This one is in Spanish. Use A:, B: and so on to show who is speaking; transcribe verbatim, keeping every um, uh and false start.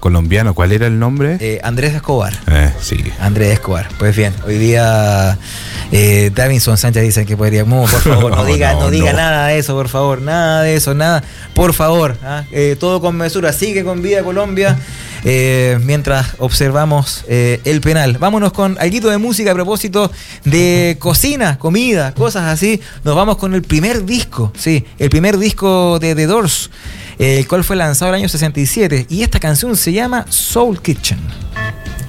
A: colombiano, ¿cuál era el nombre?
B: Eh, Andrés Escobar.
A: Eh, sí.
B: Andrés Escobar. Pues bien, hoy día eh, Davinson Sánchez dice que podríamos, por favor, no, no diga, no, no diga no. nada de eso, por favor, nada de eso, nada, por favor, ¿ah? eh, todo con mesura, sigue con vida Colombia. Eh, mientras observamos eh, el penal. Vámonos con algo de música a propósito de cocina, comida, cosas así. Nos vamos con el primer disco, sí, el primer disco de The Doors, eh, el cual fue lanzado en el año sesenta y siete, y esta canción se llama Soul Kitchen.